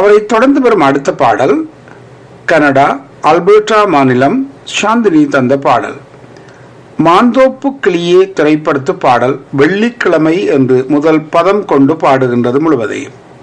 அவரை தொடர்ந்து வரும் அடுத்த பாடல் கனடா அல்பர்டா மாநிலம் சாந்தினி தந்த பாடல். மாந்தோப்பு கிளியே திரைப்படத்து பாடல். வெள்ளிக்கிழமை என்று முதல் பதம் கொண்டு பாடுகின்றது முழுவதையும்.